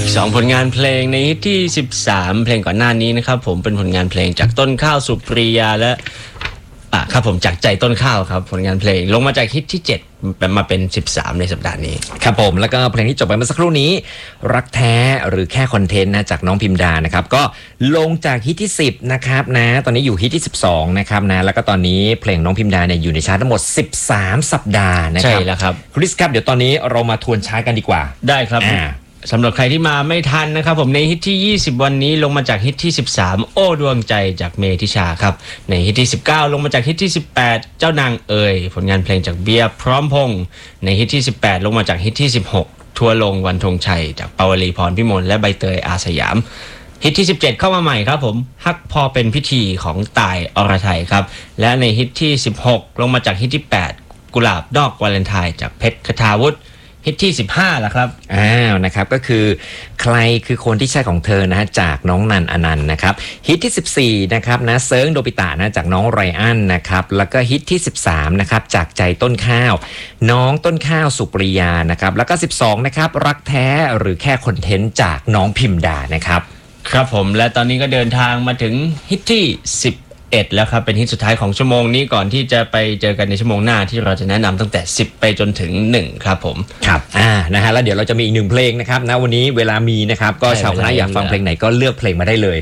2ผลงานเพลงในฮิตที่13เพลงก่อนหน้านี้นะครับผมเป็นผลงานเพลงจากต้นข้าวสุปรียาและครับผมจากใจต้นข้าวครับผลงานเพลงลงมาจากฮิตที่7มาเป็น13ในสัปดาห์นี้ครับผมแล้วก็เพลงที่จบไปเมื่อสักครู่นี้รักแท้หรือแค่คอนเทนต์นะจากน้องพิมดานะครับก็ลงจากฮิตที่10นะครับนะตอนนี้อยู่ฮิตที่12นะครับนะแล้วก็ตอนนี้เพลงน้องพิมดาเนี่ยอยู่ในชาร์ตทั้งหมด13สัปดาห์นะครับใช่แล้วครับคริสครับเดี๋ยวตอนนี้เรามาทวนชาร์ตกันดีกว่าได้ครับสำหรับใครที่มาไม่ทันนะครับผมในฮิตที่20วันนี้ลงมาจากฮิตที่13โอ้ดวงใจจากเมธิชาครับในฮิตที่19ลงมาจากฮิตที่18เจ้านางเอ๋ยผลงานเพลงจากเบียร์พร้อมพงษ์ในฮิตที่18ลงมาจากฮิตที่16ทัวร์ลงวันธงชัยจากปวลีพรพิมลและใบเตยอาสยามฮิตที่17เข้ามาใหม่ครับผมฮักพอเป็นพิธีของตายอรไทยครับและในฮิตที่16ลงมาจากฮิตที่8กุหลาบดอกวาเลนไทน์จากเพชรคทาวุฒิฮิตที่15ล่ะครับนะครับก็คือใครคือคนที่ใช่ของเธอนะฮะจากน้องนันอนันต์นะครับฮิตที่14นะครับนะเซิร์งโดบิตะนะจากน้องไรอันนะครับแล้วก็ฮิตที่13นะครับจากใจต้นข้าวน้องต้นข้าวสุปริยานะครับแล้วก็12นะครับรักแท้หรือแค่คอนเทนต์จากน้องพิมดานะครับครับผมและตอนนี้ก็เดินทางมาถึงฮิตที่11แล้วครับเป็นฮิตสุดท้ายของชั่วโมงนี้ก่อนที่จะไปเจอกันในชั่วโมงหน้าที่เราจะแนะนำตั้งแต่10ไปจนถึง1ครับผมครับนะฮะแล้วเดี๋ยวเราจะมีอีก1เพลงนะครับนะวันนี้เวลามีนะครับก็ชาวคณะอยากฟังเพลงไหนก็เลือกเพลงมาได้เลย